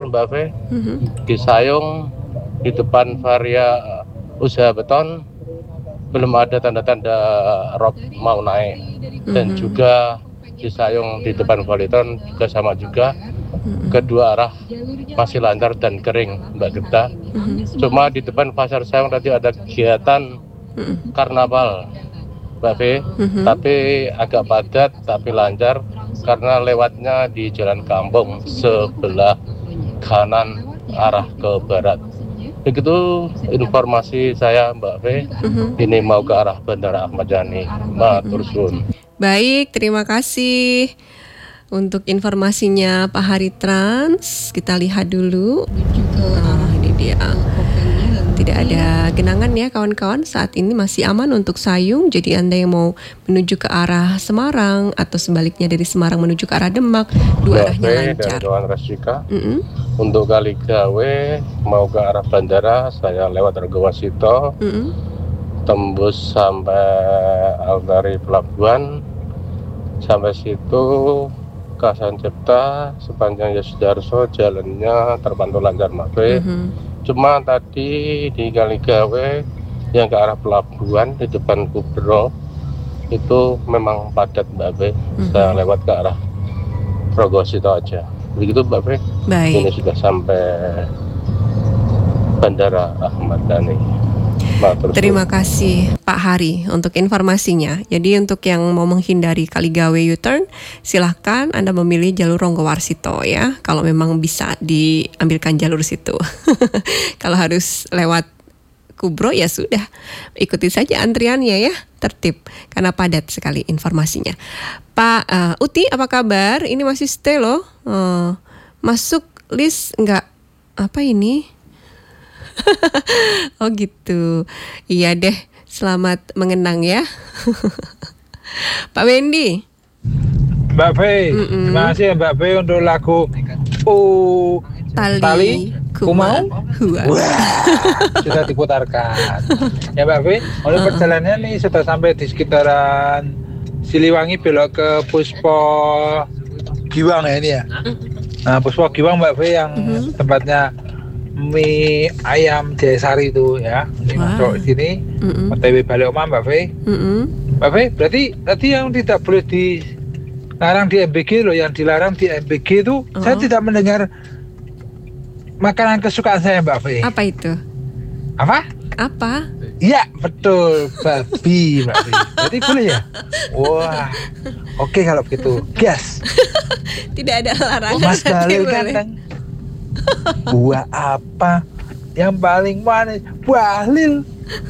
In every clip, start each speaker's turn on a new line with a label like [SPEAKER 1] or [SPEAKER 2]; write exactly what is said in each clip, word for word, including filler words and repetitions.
[SPEAKER 1] Mbak Fe,
[SPEAKER 2] Mhm.
[SPEAKER 1] di Sayung, di depan Varia Usaha Beton, belum ada tanda-tanda rob mau naik. Dan
[SPEAKER 2] Mhm.
[SPEAKER 1] juga di Sayung di depan Valiton juga sama juga,
[SPEAKER 2] Mhm.
[SPEAKER 1] kedua arah masih lancar dan kering Mbak Gita.
[SPEAKER 2] Mhm.
[SPEAKER 1] Cuma di depan Pasar Sayung tadi ada kegiatan
[SPEAKER 2] Mhm.
[SPEAKER 1] karnaval Mbak Fe,
[SPEAKER 2] Mhm.
[SPEAKER 1] tapi agak padat tapi lancar karena lewatnya di jalan kampung sebelah kanan arah ke barat. Begitu informasi saya Mbak Fe,
[SPEAKER 2] Mhm.
[SPEAKER 1] ini mau ke arah Bandara Ahmad Yani. Matur suwun.
[SPEAKER 2] Baik, terima kasih untuk informasinya Pak Haritrans. Kita lihat dulu. Ah, ini dia. Tidak ada genangan ya kawan-kawan. Saat ini masih aman untuk Sayung. Jadi Anda yang mau menuju ke arah Semarang atau sebaliknya dari Semarang menuju ke arah Demak, dua
[SPEAKER 1] Mbak
[SPEAKER 2] arahnya
[SPEAKER 1] Fe dan
[SPEAKER 2] lancar.
[SPEAKER 1] kawan Rasika,
[SPEAKER 2] Mm-mm.
[SPEAKER 1] untuk Kaligawe mau ke arah bandara saya lewat Regowasito,
[SPEAKER 2] Mm-mm.
[SPEAKER 1] tembus sampai Altari Pelabuhan, sampai situ Kasan Cipta sepanjang Yosudarso jalannya terpantau lancar Mbak Fe.
[SPEAKER 2] Mhm.
[SPEAKER 1] Cuma tadi di Kaligawe yang ke arah pelabuhan di depan Kubro itu memang padat Mbak Fe.
[SPEAKER 2] Mhm.
[SPEAKER 1] Saya lewat ke arah Regowasito aja. Begitu Mbak Fe.
[SPEAKER 2] Baik.
[SPEAKER 1] Ini sudah sampai Bandara Ahmad Yani. Matur suwun.
[SPEAKER 2] Terima kasih Pak Hari untuk informasinya. Jadi untuk yang mau menghindari Kaligawe U-turn, silahkan Anda memilih jalur Ronggowarsito ya. Kalau memang bisa diambilkan jalur situ. Kalau harus lewat Kubro ya sudah, ikuti saja antriannya ya, tertib karena padat sekali informasinya. Pak uh, Uti, apa kabar? Ini masih stay loh. Uh, masuk list nggak? Apa ini? Oh gitu. Iya deh, selamat mengenang ya. Pak Wendy.
[SPEAKER 3] Mbak Fe,
[SPEAKER 2] Mm-mm.
[SPEAKER 3] terima kasih ya Mbak Fe untuk lagu Oh
[SPEAKER 2] Tali,
[SPEAKER 3] Tali
[SPEAKER 2] Kuma,
[SPEAKER 3] Kumau.
[SPEAKER 2] Hua.
[SPEAKER 3] Wah, sudah diputarkan. Ya Mbak Fe, oleh perjalanan nih sudah sampai di sekitaran Siliwangi belok ke Puspo Giwang ya ini ya. Nah Puspo Giwang Mbak Fe yang
[SPEAKER 2] Mhm.
[SPEAKER 3] tempatnya mie ayam Jayasari itu ya. Ini
[SPEAKER 2] Wah.
[SPEAKER 3] masuk sini,
[SPEAKER 2] Mm-mm.
[SPEAKER 3] O T W balik rumah Mbak Fe.
[SPEAKER 2] Mm-mm.
[SPEAKER 3] Mbak Fe, berarti tadi yang tidak boleh dilarang di M B G loh, yang dilarang di M B G itu
[SPEAKER 2] Oh.
[SPEAKER 3] saya tidak mendengar makanan kesukaan saya Mbak Fe.
[SPEAKER 2] Apa itu?
[SPEAKER 3] Apa?
[SPEAKER 2] Apa?
[SPEAKER 3] Iya betul, babi Mbak Fe. Jadi boleh ya? Wah, oke kalau begitu. Gas.
[SPEAKER 2] Tidak ada larangan.
[SPEAKER 3] Mas
[SPEAKER 2] nanti
[SPEAKER 3] Balil
[SPEAKER 2] boleh.
[SPEAKER 3] ganteng. Buah apa yang paling manis? Bahlil.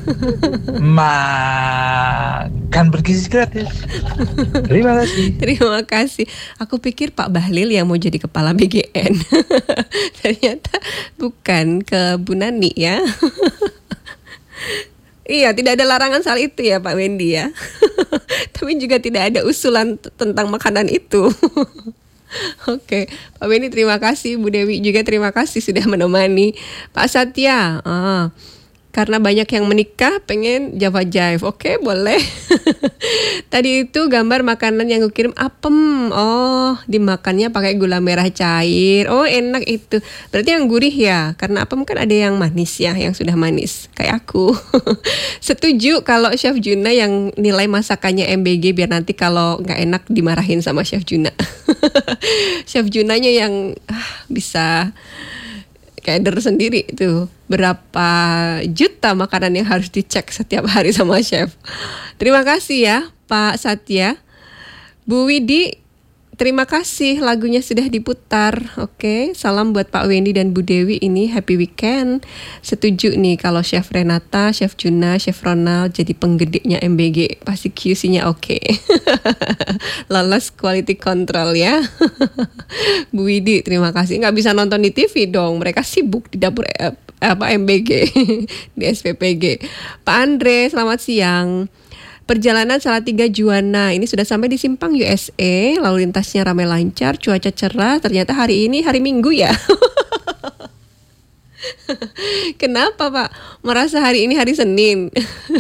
[SPEAKER 3] Makan bergizi gratis. Terima kasih.
[SPEAKER 2] Terima kasih. Aku pikir Pak Bahlil yang mau jadi kepala B G N. Ternyata bukan, ke Bu Nani ya. Iya, tidak ada larangan soal itu ya Pak Wendy ya. Tapi juga tidak ada usulan t- tentang makanan itu. Oke, Pak Wendy terima kasih, Bu Dewi juga terima kasih sudah menemani. Pak Satya, ah, karena banyak yang menikah pengen Java Jive. Oke, boleh. Tadi itu gambar makanan yang gue kirim apem. Oh, dimakannya pakai gula merah cair. Oh, enak itu. Berarti yang gurih ya. Karena apem kan ada yang manis ya, yang sudah manis. Kayak aku. Setuju kalau Chef Juna yang nilai masakannya M B G biar nanti kalau nggak enak dimarahin sama Chef Juna. Chef Junanya yang ah, bisa keder sendiri tuh berapa juta makanan yang harus dicek setiap hari sama chef. Terima kasih ya Pak Satya. Bu Widi, terima kasih lagunya sudah diputar. Oke, salam buat Pak Wendy dan Bu Dewi, ini happy weekend. Setuju nih kalau Chef Renata, Chef Juna, Chef Ronald jadi penggedenya M B G. Pasti Q C-nya oke. Lolos quality control ya. Bu Widi, terima kasih. Nggak bisa nonton di T V dong, mereka sibuk di dapur eh, apa M B G di S P P G. Pak Andre, selamat siang. Perjalanan Salatiga Juwana ini sudah sampai di Simpang U S A, lalu lintasnya ramai lancar, cuaca cerah. Ternyata hari ini hari Minggu ya. Kenapa Pak? Merasa hari ini hari Senin.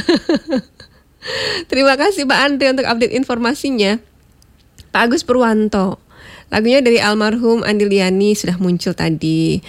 [SPEAKER 2] Terima kasih Pak Andre untuk update informasinya. Pak Agus Purwanto, lagunya dari almarhum Andi Liani sudah muncul tadi.